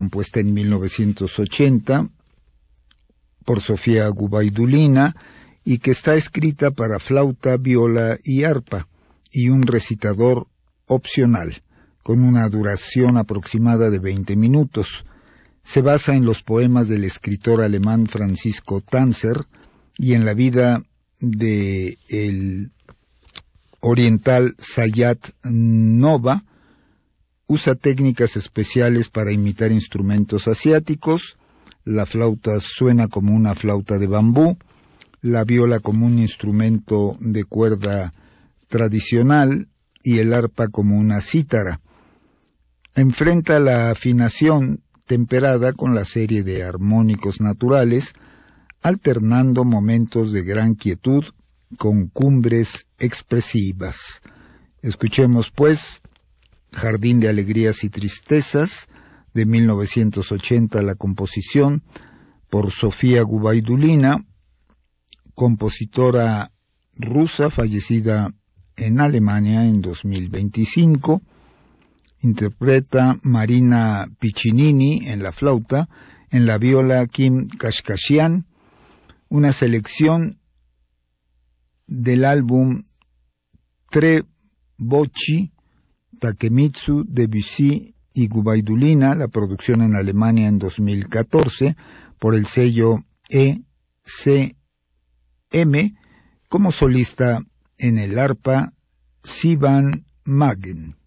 compuesta en 1980 por Sofía Gubaidulina y que está escrita para flauta, viola y arpa, y un recitador opcional, con una duración aproximada de 20 minutos. Se basa en los poemas del escritor alemán Francisco Tanzer y en la vida de el oriental Sayat Nova. Usa técnicas especiales para imitar instrumentos asiáticos. La flauta suena como una flauta de bambú, la viola como un instrumento de cuerda tradicional y el arpa como una cítara. Enfrenta la afinación temperada con la serie de armónicos naturales, alternando momentos de gran quietud con cumbres expresivas. Escuchemos, pues, Jardín de Alegrías y Tristezas, de 1980, la composición por Sofía Gubaidulina, compositora rusa fallecida en Alemania en 2025. Interpreta Marina Piccinini en la flauta, en la viola Kim Kashkashian, una selección del álbum Tre Voci, Takemitsu, Debussy y Gubaidulina, la producción en Alemania en 2014, por el sello ECM, como solista en el arpa Sivan Magen.